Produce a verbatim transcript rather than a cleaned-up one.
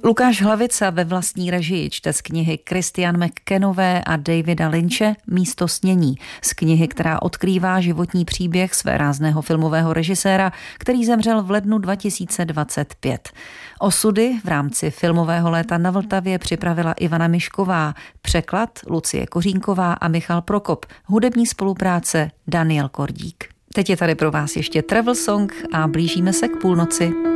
Lukáš Hlavica ve vlastní režii čte z knihy Christiane McKennové a Davida Lynche Místo snění, z knihy, která odkrývá životní příběh svérázného filmového režiséra, který zemřel v lednu dva tisíce dvacet pět. Osudy v rámci filmového léta na Vltavě připravila Ivana Mišková, překlad Lucie Kořínková a Michal Prokop, hudební spolupráce Daniel Kordík. Teď je tady pro vás ještě Travel Song a blížíme se k půlnoci.